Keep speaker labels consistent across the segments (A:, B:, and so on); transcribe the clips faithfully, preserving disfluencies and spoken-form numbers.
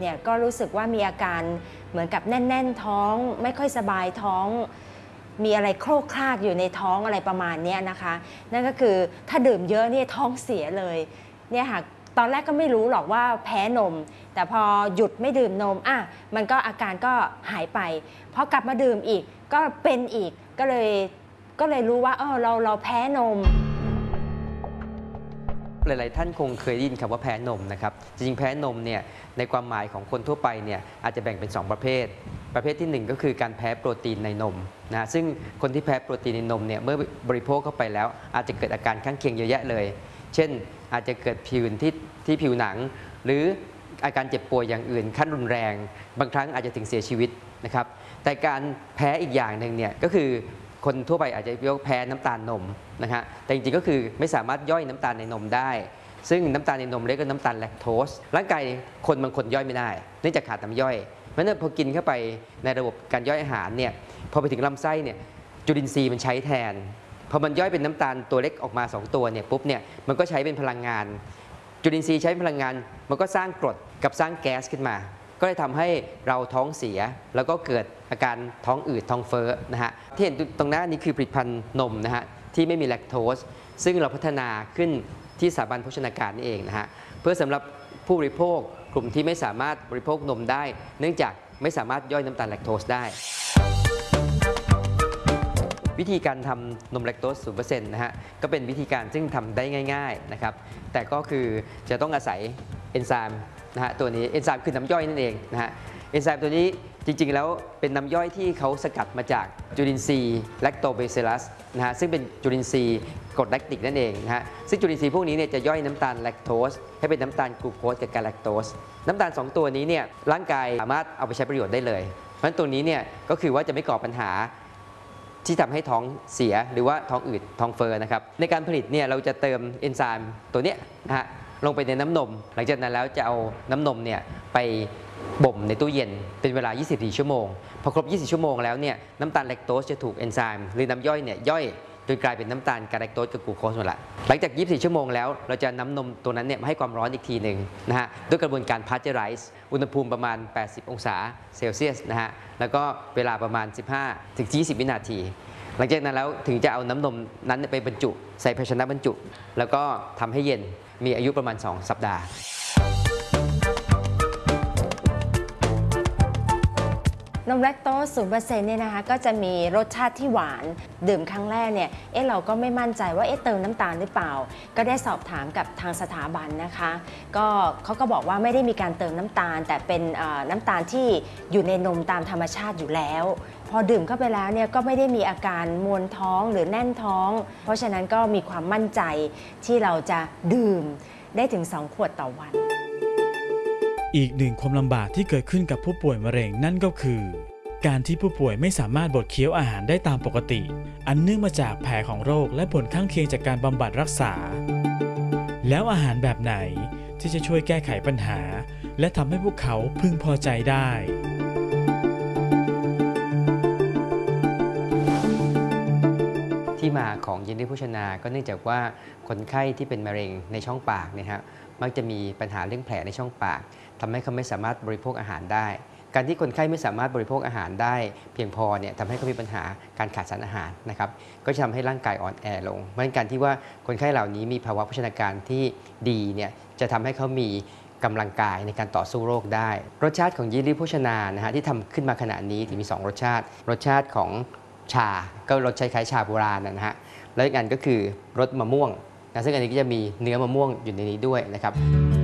A: เนี่ยก็รู้สึกว่ามีอาการเหมือนกับแน่นๆท้องไม่ค่อยสบายท้องมีอะไรโครกครากอยู่ในท้องอะไรประมาณนี้นะคะนั่นก็คือถ้าดื่มเยอะเนี่ยท้องเสียเลยเนี่ยค่ะตอนแรกก็ไม่รู้หรอกว่าแพ้นมแต่พอหยุดไม่ดื่มนมอ่ะมันก็อาการก็หายไปพอกลับมาดื่มอีกก็เป็นอีกก็เลยก็เลยรู้ว่าเออเราเราแพ้นม
B: หลายๆท่านคงเคยได้ยินคำว่าแพ้นมนะครับจริงๆแพ้นมเนี่ยในความหมายของคนทั่วไปเนี่ยอาจจะแบ่งเป็นสองประเภทประเภทที่หนึ่งก็คือการแพ้โปรตีนในนมนะซึ่งคนที่แพ้โปรตีนในนมเนี่ยเมื่อบริโภคเข้าไปแล้วอาจจะเกิดอาการข้างเคียงเยอะแยะเลยเช่นอาจจะเกิดผื่นที่ที่ผิวหนังหรืออาการเจ็บป่วยอย่างอื่นขั้นรุนแรงบางครั้งอาจจะถึงเสียชีวิตนะครับแต่การแพ้อีกอย่างหนึ่งเนี่ยก็คือคนทั่วไปอาจจะเรียกว่าแพ้น้ำตาลนมนะฮะแต่จริงๆก็คือไม่สามารถย่อยน้ำตาลในนมได้ซึ่งน้ำตาลในนมเรียกว่าน้ำตาลแลคโตสร่างกายคนบางคนย่อยไม่ได้เนื่องจากขาดน้ำย่อยเพราะฉะนั้นพอกินเข้าไปในระบบการย่อยอาหารเนี่ยพอไปถึงลำไส้เนี่ยจุลินทรีย์มันใช้แทนพอมันย่อยเป็นน้ำตาลตัวเล็กออกมาสองตัวเนี่ยปุ๊บเนี่ยมันก็ใช้เป็นพลังงานจุลินทรีย์ใช้พลังงานมันก็สร้างกรดกับสร้างแก๊สขึ้นมาก็เลยทำให้เราท้องเสียแล้วก็เกิดอาการท้องอืดท้องเฟ้อนะฮะที่เห็นตรงหน้านี้คือผลิตภัณฑ์นมนะฮะที่ไม่มีแลคโตสซึ่งเราพัฒนาขึ้นที่สถาบันโภชนาการนี่เองนะฮะเพื่อสำหรับผู้บริโภคกลุ่มที่ไม่สามารถบริโภคนมได้เนื่องจากไม่สามารถย่อยน้ำตาลแลคโตสได้วิธีการทำนมแลคโตส ศูนย์เปอร์เซ็นต์ นะฮะก็เป็นวิธีการซึ่งทำได้ง่ายๆนะครับแต่ก็คือจะต้องอาศัยเอนไซม์นะฮะตัวนี้เอนไซม์คือน้ำย่อยนั่นเองนะฮะเอนไซม์ตัวนี้จริงๆแล้วเป็นน้ำย่อยที่เขาสกัดมาจากจุลินทรีย์แลคโตเบซิลลัสนะฮะซึ่งเป็นจุลินทรีย์กรดแลคติกนั่นเองนะฮะซึ่งจุลินทรีย์พวกนี้เนี่ยจะย่อยน้ำตาลแลคโตสให้เป็นน้ำตาลกลูโคสกับกาแลคโตสน้ำตาลสองตัวนี้เนี่ยร่างกายสามารถเอาไปใช้ประโยชน์ได้เลยเพราะฉะนั้นตัวนี้เนี่ยก็คือว่าจะไม่ก่อปัญหาที่ทำให้ท้องเสียหรือว่าท้องอืดท้องเฟ้อนะครับในการผลิตเนี่ยเราจะเติมเอนไซม์ตัวเนี้ยนะฮะลงไปในน้ำนมหลังจากนั้นแล้วจะเอาน้ำนมเนี่ยไปบ่มในตู้เย็นเป็นเวลา ยี่สิบสี่ ชั่วโมงพอครบ ยี่สิบ ชั่วโมงแล้วเนี่ยน้ำตาลแลคโตสจะถูกเอนไซม์หรือน้ำย่อยเนี่ยย่อยจนกลายเป็นน้ำตาลกาแลคโตสกับกลูโคสหมดละหลังจาก ยี่สิบสี่ ชั่วโมงแล้วเราจะน้ำนมตัวนั้นเนี่ยมาให้ความร้อนอีกทีหนึ่งนะฮะด้วยกระบวนการพาสเจอไรซ์อุณหภูมิประมาณ แปดสิบ องศาเซลเซียสนะฮะแล้วก็เวลาประมาณ สิบห้าถึงยี่สิบ วินาทีหลังจากนั้นแล้วถึงจะเอาน้ำนมนั้นไปบรรจุใส่ภาชนะบรรจุแล้วก็ทำให้เย็นมีอายุประมาณสองสัปดาห์
A: นมแลคโตส ศูนย์เปอร์เซ็นต์ เนี่ยนะคะก็จะมีรสชาติที่หวานดื่มครั้งแรกเนี่ยเอ๊ะเราก็ไม่มั่นใจว่าเอ๊ะเติมน้ำตาลหรือเปล่าก็ได้สอบถามกับทางสถาบันนะคะก็เขาก็บอกว่าไม่ได้มีการเติมน้ำตาลแต่เป็นน้ำตาลที่อยู่ในนมตามธรรมชาติอยู่แล้วพอดื่มเข้าไปแล้วเนี่ยก็ไม่ได้มีอาการมวนท้องหรือแน่นท้องเพราะฉะนั้นก็มีความมั่นใจที่เราจะดื่มได้ถึงสองขวดต่อวัน
C: อีกหนึ่งความลำบากที่เกิดขึ้นกับผู้ป่วยมะเร็งนั่นก็คือการที่ผู้ป่วยไม่สามารถบดเคี้ยวอาหารได้ตามปกติอันเนื่องมาจากแผลของโรคและผลข้างเคียงจากการบำบัดรักษาแล้วอาหารแบบไหนที่จะช่วยแก้ไขปัญหาและทำให้พวกเขาพึงพอใจได้
B: ที่มาของเยลลี่โภชนาก็เนื่องจากว่าคนไข้ที่เป็นมะเร็งในช่องปากเนี่ยฮะมักจะมีปัญหาเรื่องแผลในช่องปากทำให้เขาไม่สามารถบริโภคอาหารได้การที่คนไข้ไม่สามารถบริโภคอาหารได้เพียงพอเนี่ยทำให้เขามีปัญหาการขาดสารอาหารนะครับก็จะทำให้ร่างกายอ่อนแอลงเพราะฉะนั้นการที่ว่าคนไข้เหล่านี้มีภาวะโภชนาการที่ดีเนี่ยจะทำให้เขามีกำลังกายในการต่อสู้โรคได้รสชาติของเยลลี่โภชนานะฮะที่ทำขึ้นมาขณะนี้มีสองรสชาติรสชาติของชาก็รสคล้ายๆชาโบราณนะฮะแล้วอีกอันก็คือรสมะม่วงนะซึ่งอันนี้ก็จะมีเนื้อมะม่วงอยู่ในนี้ด้วยนะครับ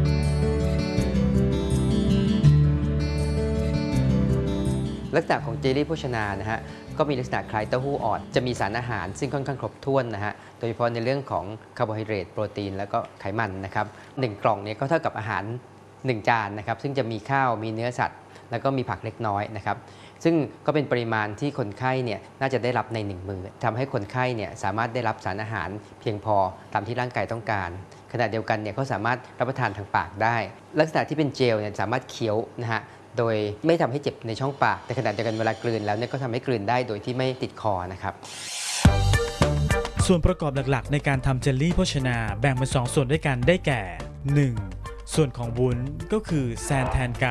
B: ลักษณะของเจลลี่โภชนานะฮะก็มีลักษณะคล้ายเต้าหู้อ่อนจะมีสารอาหารซึ่งค่อนข้างครบถ้วนนะฮะโดยเฉพาะในเรื่องของคาร์โบไฮเดรตโปรตีนแล้วก็ไขมันนะครับหนึ่งกล่องนี้ก็เท่ากับอาหารหนึ่งจานนะครับซึ่งจะมีข้าวมีเนื้อสัตว์แล้วก็มีผักเล็กน้อยนะครับซึ่งก็เป็นปริมาณที่คนไข้เนี่ยน่าจะได้รับในหนึ่งมื้อทำให้คนไข้เนี่ยสามารถได้รับสารอาหารเพียงพอตามที่ร่างกายต้องการขณะเดียวกันเนี่ยเขาสามารถรับประทานทางปากได้ลักษณะที่เป็นเจลเนี่ยสามารถเคี้ยวนะฮะโดยไม่ทำให้เจ็บในช่องปากแต่ขณะเดียวกันเวลากลืนแล้วเนี่ยก็ทำให้กลืนได้โดยที่ไม่ติดคอนะครับ
C: ส่วนประกอบหลักๆในการทำเจลลี่โภชนาแบ่งเป็นสองส่วนด้วยกันได้แก่ หนึ่ง ส่วนของวุ้นก็คือแซนแทนกา